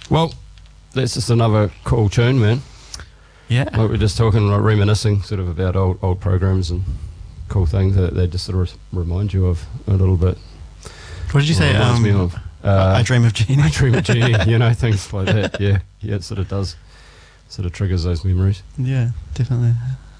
Well, that's just another cool tune, man. Yeah. Like we're just talking, like reminiscing sort of about old programs and cool things that they just sort of remind you of a little bit. What did you say? Reminds me of I Dream of Jeannie. I Dream of Jeannie, you know, things like that. Yeah, it sort of does. Sort of triggers those memories. Yeah, definitely.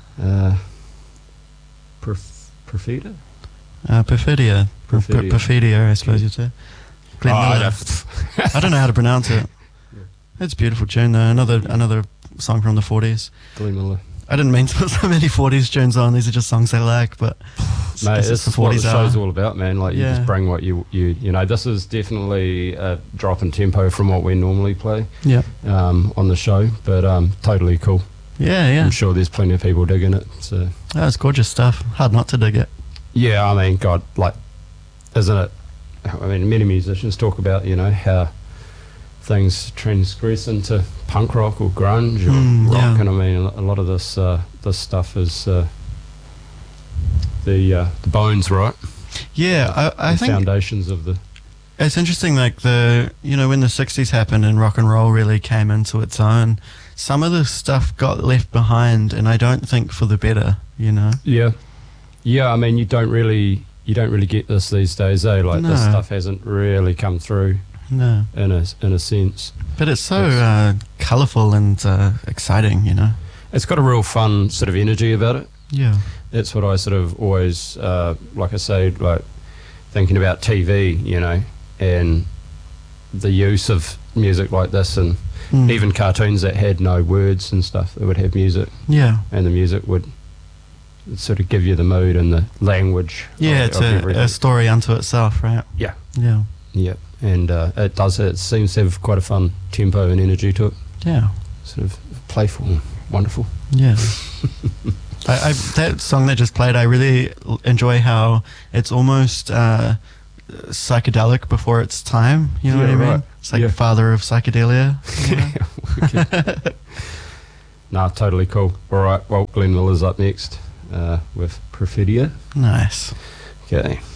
Perfida? Perfidia. Perfidia. Perfidia, I suppose you'd say. Glenn Miller. I don't know how to pronounce it. Yeah. It's a beautiful tune, though. Another song from the 40s. Glenn Miller. I didn't mean to put so many 40s tunes on. These are just songs I like, but Mate, this is what the show's all about, man. Like, you just bring what you know. This is definitely a drop in tempo from what we normally play on the show, but totally cool. Yeah. I'm sure there's plenty of people digging it. So it's gorgeous stuff. Hard not to dig it. Yeah, I mean, God, like, isn't it? I mean, many musicians talk about, you know, how things transgress into punk rock or grunge or rock, and I mean, a lot of this stuff is the bones, right? Yeah, I think foundations of the. It's interesting, like when the 60s happened and rock and roll really came into its own, some of the stuff got left behind, and I don't think for the better, you know. Yeah. I mean, you don't really get this these days, eh? Like this stuff hasn't really come through. No. In a sense. But it's so colourful and exciting, you know. It's got a real fun sort of energy about it. Yeah. That's what I sort of always, like I say, like thinking about TV, you know, and the use of music like this, and even cartoons that had no words and stuff that would have music. Yeah. And the music would sort of give you the mood and the language. Yeah, it's a story unto itself, right? Yeah. Yeah. Yeah. And it seems to have quite a fun tempo and energy to it. Yeah. Sort of playful and wonderful. Yeah. That song that just played, I really enjoy how it's almost psychedelic before its time. You know what I mean? Right. It's like the father of psychedelia. Nah, totally cool. All right, well, Glenn Miller's up next with Perfidia. Nice. Okay.